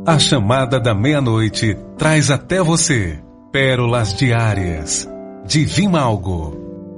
A chamada da meia-noite traz até você pérolas diárias de Vimalgo.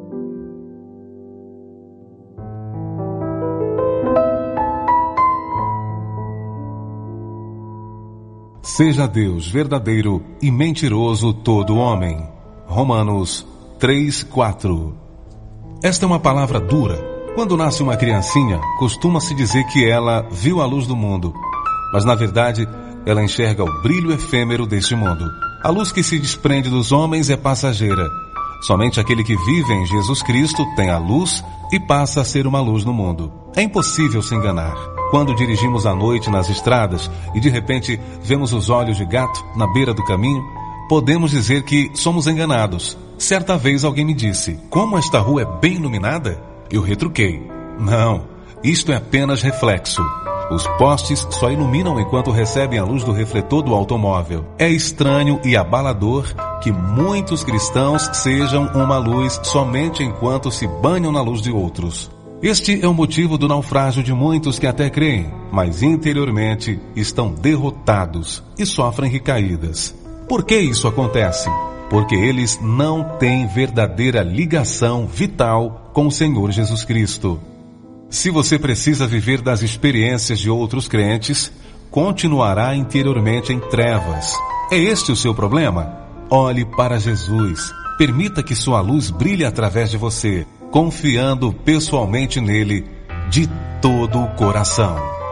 Seja Deus verdadeiro e mentiroso todo homem. Romanos 3:4. Esta é uma palavra dura. Quando nasce uma criancinha, costuma-se dizer que ela viu a luz do mundo. Mas na verdade, ela enxerga o brilho efêmero deste mundo. A luz que se desprende dos homens é passageira. Somente aquele que vive em Jesus Cristo tem a luz e passa a ser uma luz no mundo. É impossível se enganar. Quando dirigimos à noite nas estradas e de repente vemos os olhos de gato na beira do caminho, podemos dizer que somos enganados. Certa vez alguém me disse: "Como esta rua é bem iluminada?" Eu retruquei: "Não, isto é apenas reflexo. Os postes só iluminam enquanto recebem a luz do refletor do automóvel. É estranho e abalador que muitos cristãos sejam uma luz somente enquanto se banham na luz de outros. Este é o motivo do naufrágio de muitos que até creem, mas interiormente estão derrotados e sofrem recaídas. Por que isso acontece? Porque eles não têm verdadeira ligação vital com o Senhor Jesus Cristo. Se você precisa viver das experiências de outros crentes, continuará interiormente em trevas. É este o seu problema? Olhe para Jesus. Permita que sua luz brilhe através de você, confiando pessoalmente nele de todo o coração.